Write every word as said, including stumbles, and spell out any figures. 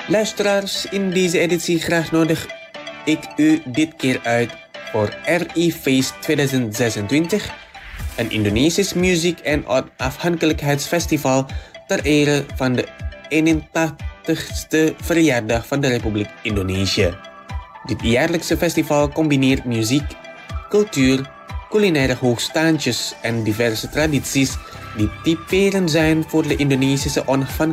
Luisteraars, in deze editie graag nodig ik u dit keer uit voor R I Feest tweeduizend zesentwintig, een Indonesisch muziek- en onafhankelijkheidsfestival ter ere van de eenentachtigste verjaardag van de Republiek Indonesië. Dit jaarlijkse festival combineert muziek, cultuur, culinaire hoogstandjes en diverse tradities die typerend zijn voor de Indonesische onafhankelijkheid.